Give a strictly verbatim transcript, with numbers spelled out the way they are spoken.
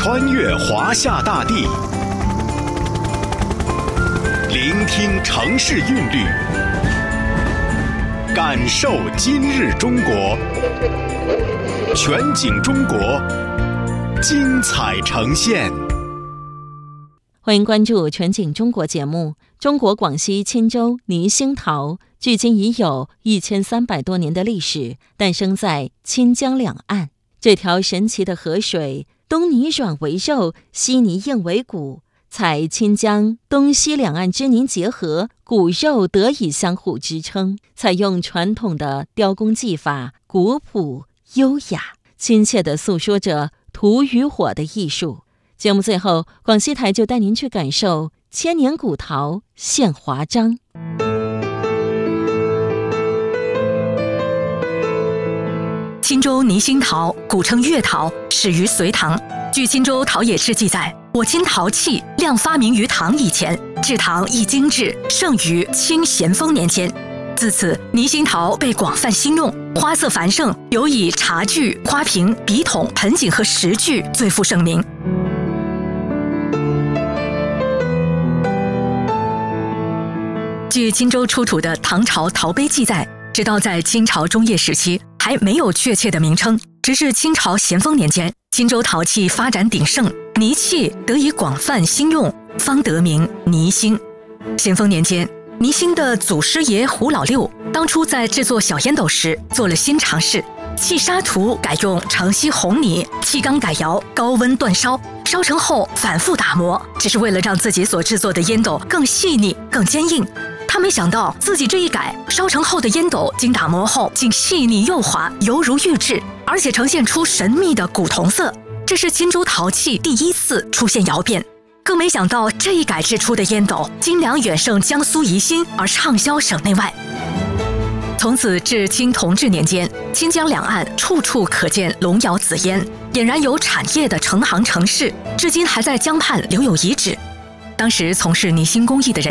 穿越华夏大地，聆听城市韵律，感受今日中国。全景中国，精彩呈现。 欢迎关注全景中国节目。中国广西钦州泥兴陶距今已有一千三百多年的历史，诞生在钦江两岸。这条神奇的河水，东泥软为肉，西泥硬为骨，采钦江东西两岸之泥结合，骨肉得以相互支撑。采用传统的雕工技法，古朴优雅，亲切地诉说着土与火的艺术。节目最后，广西台就带您去感受千年古陶现华章。 钦州泥兴陶，古称月陶，始于隋唐。据钦州陶冶志记载，我今陶器量发明于唐以前，制陶亦精致，盛于清咸丰年间。自此，泥兴陶被广泛兴用，花色繁盛，尤以茶具、花瓶、笔筒、盆景和石具最负盛名。据钦州出土的唐朝陶碑记载，直到在清朝中叶时期还没有确切的名称，直至清朝咸丰年间，钦州陶器发展鼎盛，泥器得以广泛兴用，方得名泥兴。咸丰年间，泥兴的祖师爷胡老六当初在制作小烟斗时做了新尝试，气沙土改用城西红泥，气缸改窑，高温煅烧，烧成后反复打磨，只是为了让自己所制作的烟斗更细腻、更坚硬。他没想到自己这一改，烧成后的烟斗经打磨后竟细腻幼滑，犹如玉质，而且呈现出神秘的古铜色。这是钦州陶器第一次出现窑变。更没想到这一改制出的烟斗斤两远胜江苏宜兴，而畅销省内外。从此至清同治年间，钦江两岸处处可见龙窑紫烟，俨然有产业的成行成市，至今还在江畔留有遗址。当时从事泥兴工艺的人